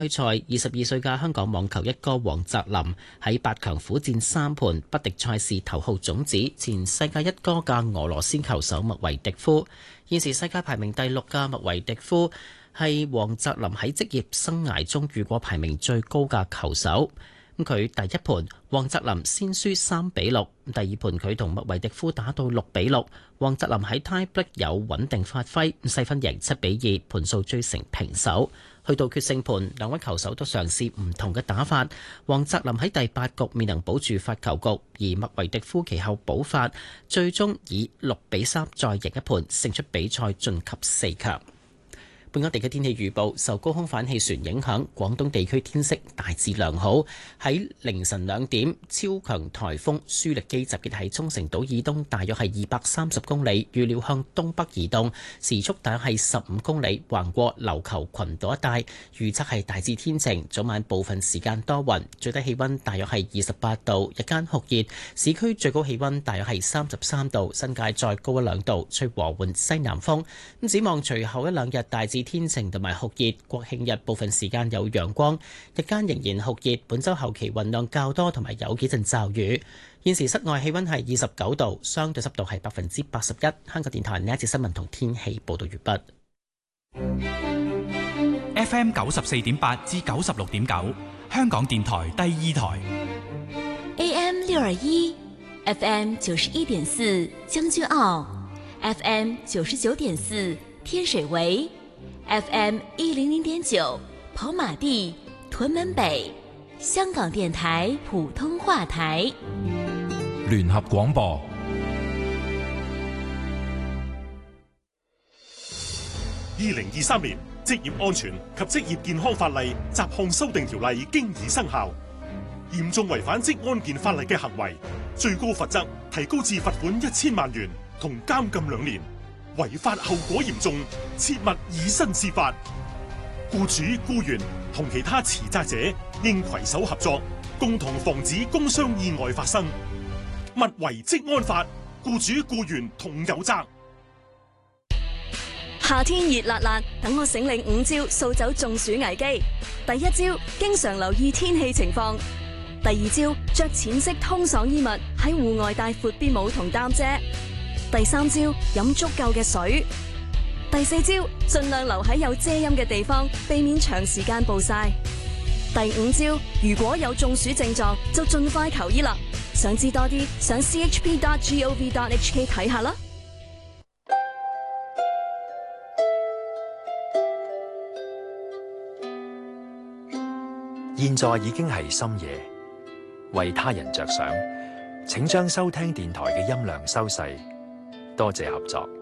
賽22歲嘅香港網球一哥黃澤林喺8強苦戰3盤不敵賽事頭號種子前世界一哥嘅俄羅斯球手麥維迪夫。現時世界排名第6嘅麥維迪夫係黃澤林喺職業生涯中遇過排名最高嘅球手。佢第一盤黃澤林先輸3-6，第二盤佢同麥維迪夫打到6-6，黃澤林喺 tie break 有穩定發揮，細分贏7-2，盤數追成平手。去到決勝盤，兩位球手都嘗試唔同嘅打法。黃澤林喺第8局未能保住發球局，而麥維迪夫其後補發，最終以6-3再贏一盤，勝出比賽晉級4強。本港地區天氣預報，受高空反氣旋影響，廣東地區天色大致良好。喺凌晨2點，超強颱風舒力基集結喺沖繩島以東，大約係230公里，預料向東北移動，時速大約係15公里，橫過琉球群島一帶。預測係大致天晴，早晚部分時間多雲，最低氣温大約係28度，日間酷熱，市區最高氣温大約係33度，新界再高1、2度，吹和緩西南風。咁展望隨後1、2日大致天晴同埋酷熱，國慶日部分時間有陽光，日間仍然酷熱。本周後期雲量較多，同埋有幾陣驟雨。現時室外氣溫係29度，相對濕度係81%。香港電台呢一節新聞同天氣報道完畢。FM 94.8至96.9，香港電台第2台。 AM 621 FM 91.4將軍澳 FM 99.4天水圍FM 100.9跑馬地屯門北，香港電台普通話台。 聯合廣播。 2023年職業安全及職業健康法例雜項修訂條例經已生效，嚴重違反職安健法例嘅行為，最高罰則提高至罰款1000萬元同監禁2年。違法後果嚴重，切勿以身試法。僱主、僱員同其他持責者應攜手合作，共同防止工傷意外發生。勿違職安法，僱主僱員同有責。 夏天熱辣辣，等我醒領5招掃走中暑危機。第一招，經常留意天氣情況。第二招，着淺色通爽衣物，喺戶外帶闊啲帽同擔遮。第三招，飲足夠嘅水。第四招，盡量留喺有遮陰嘅地方，避免長時間暴曬。第五招，如果有中暑症狀，就盡快求醫啦。想知多啲，上 chp.gov.hk 睇下啦。 現在已經係深夜，為他人着想，請將收聽電台嘅音量收細。多謝合作。